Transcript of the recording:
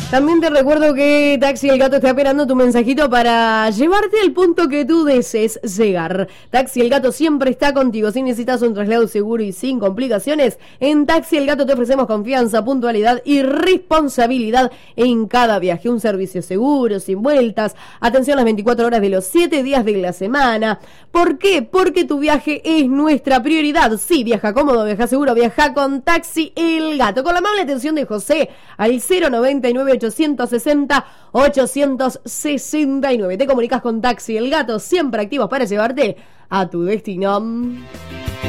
También te recuerdo que Taxi El Gato está esperando tu mensajito para llevarte al punto que tú desees llegar. Taxi El Gato siempre está contigo. Si necesitas un traslado seguro y sin complicaciones, en Taxi El Gato te ofrecemos confianza, puntualidad y responsabilidad en cada viaje. Un servicio seguro, sin vueltas, atención las 24 horas de los 7 días de la semana. ¿Por qué? Porque tu viaje es nuestra prioridad. Sí, viaja cómodo, viaja seguro, viaja con Taxi El Gato. Con la amable atención de José al 099-860-869. Te comunicas con Taxi El Gato, siempre activos para llevarte a tu destino.